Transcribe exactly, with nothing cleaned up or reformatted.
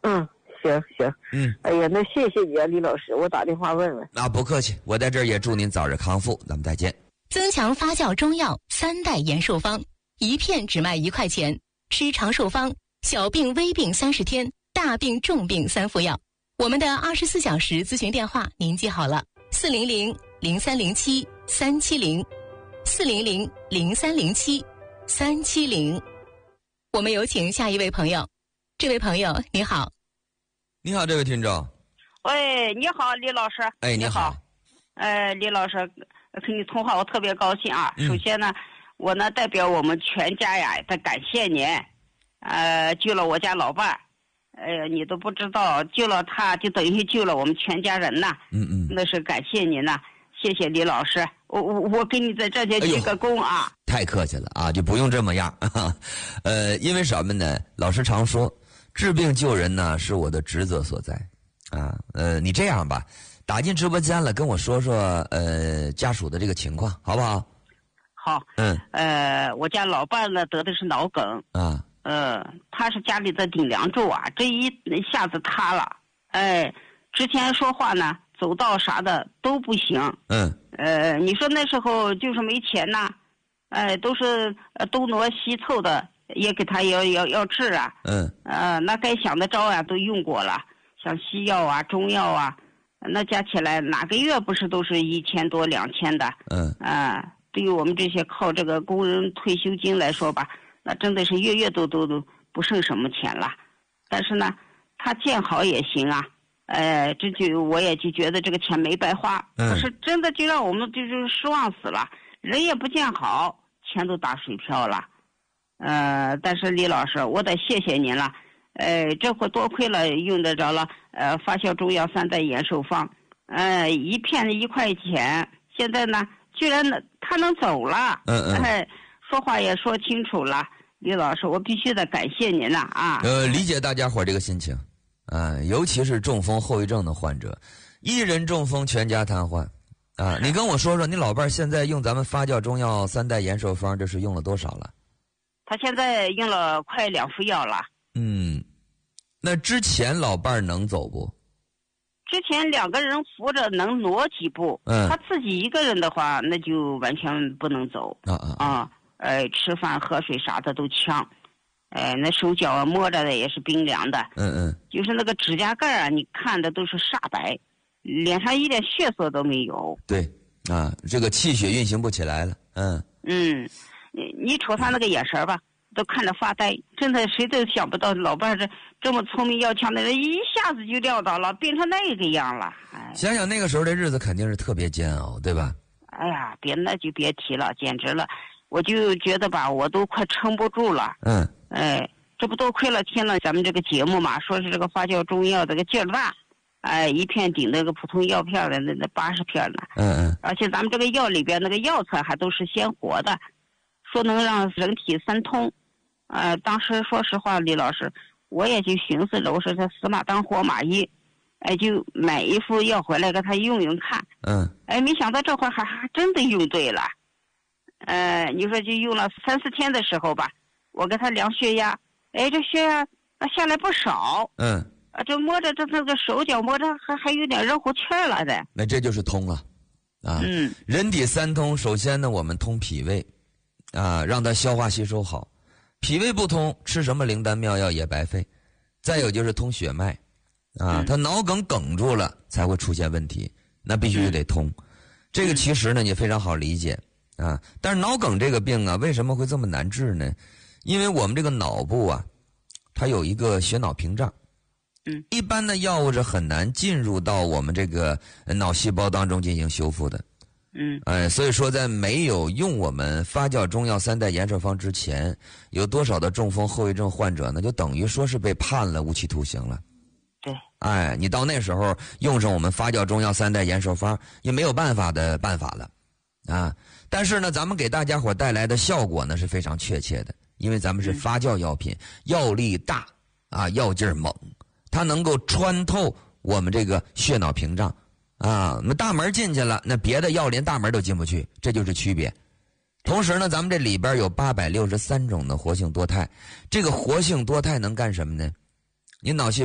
嗯，行行。 嗯， 哎呀，那谢谢你啊，李老师，我打电话问问。 啊，不客气，我在这儿也祝您早日康复，咱们再见。 增强发酵中药三代延寿方，一片只卖一块钱，吃长寿方，小病微病三十天，大病重病三副药。我们的二十四小时咨询电话您记好了，四零零零三零七三七零，四零零零三零七三七零。我们有请下一位朋友，这位朋友你好。 你好，这位听众。 喂，你好，李老师。 哎，你好。 呃，李老师，跟你通话我特别高兴啊。 嗯、 首先呢，我呢代表我们全家呀，得感谢您，呃，救了我家老伴儿。呃，你都不知道，救了他就等于救了我们全家人呐。 嗯嗯。 那是感谢您呐，谢谢李老师。我我我给你在这里鞠个躬啊。 哎、太客气了啊，就不用这么样。呃，因为什么呢？老师常说，治病救人呢是我的职责所在。啊，呃，你这样吧。打进直播间了，跟我说说呃家属的这个情况，好不好？ 好。 嗯。 呃，我家老伴呢得的是脑梗。 啊。 呃，他是家里的顶梁柱啊，这一下子塌了。哎，之前说话呢，走道啥的都不行。 嗯。 呃，你说那时候就是没钱呐，哎，都是东挪西凑的，也给他要要要治啊。 嗯。 呃，那该想的招啊都用过了，像西药啊、中药啊。那加起来哪个月不是都是一千多两千的？ 嗯啊、呃，对于我们这些靠这个工人退休金来说吧，那真的是月月都都都不剩什么钱了。但是呢，他见好也行啊，呃，这就我也就觉得这个钱没白花。 嗯。 可是真的就让我们就是失望死了，人也不见好，钱都打水漂了。呃，但是李老师，我得谢谢您了。呃，这回多亏了用得着了，呃，发酵中药三代延寿方，呃，一片一块钱，现在呢，居然呢他能走了， 嗯嗯， 哎，说话也说清楚了，李老师，我必须得感谢您了啊。 呃，理解大家伙这个心情，啊、呃，尤其是中风后遗症的患者，一人中风全家瘫痪，啊，你跟我说说，你老伴儿现在用咱们发酵中药三代延寿方，这是用了多少了？ 他现在用了快两副药了。 嗯，那之前老伴儿能走不？ 之前两个人扶着能挪几步， 嗯， 他自己一个人的话，那就完全不能走。 啊啊啊，呃，吃饭喝水啥的都呛，呃，那手脚啊摸着的也是冰凉的。 嗯嗯， 就是那个指甲盖啊，你看的都是煞白，脸上一点血色都没有。 对，啊，这个气血运行不起来了。嗯嗯，你你瞅他那个眼神吧。都看着发呆，真的谁都想不到老伴儿这这么聪明要强的人，一下子就撂倒了，变成那个样了。哎， 想想那个时候的日子肯定是特别煎熬，对吧？ 哎呀，别那就别提了，简直了！我就觉得吧，我都快撑不住了。 嗯。 哎，这不多亏了听了咱们这个节目嘛，说是这个发酵中药这个劲儿大，哎，一片顶那个普通药片的那那八十片呢。 嗯嗯。 而且咱们这个药里边那个药材还都是鲜活的，说能让人体三通。呃，当时说实话，李老师，我也就寻思着，我说这死马当活马医，哎，就买一副药回来给他用用看。 嗯。 哎，没想到这回还还真的用对了。呃，你说就用了三四天的时候吧，我给他量血压，哎，这血压啊下来不少。 嗯。 啊，这摸着这那个手脚摸着还还有点热乎气儿了的。 那这就是通了，啊。 嗯。 人体三通，首先呢，我们通脾胃，啊，让它消化吸收好。脾胃不通，吃什么灵丹妙药也白费。再有就是通血脉，啊，他脑梗梗住了才会出现问题，那必须得通。这个其实呢也非常好理解啊。但是脑梗这个病啊，为什么会这么难治呢？因为我们这个脑部啊，它有一个血脑屏障， 嗯， 一般的药物是很难进入到我们这个脑细胞当中进行修复的。 嗯， 哎，所以说在没有用我们发酵中药三代延寿方之前，有多少的中风后遗症患者呢？就等于说是被判了无期徒刑了。 对， 哎，你到那时候用上我们发酵中药三代延寿方，也没有办法的办法了，啊！但是呢，咱们给大家伙带来的效果呢是非常确切的，因为咱们是发酵药品，药力大啊，药劲儿猛，它能够穿透我们这个血脑屏障。啊，那大门进去了，那别的药连大门都进不去，这就是区别。同时呢，咱们这里边有八百六十三种的活性多肽，这个活性多肽能干什么呢？你脑细胞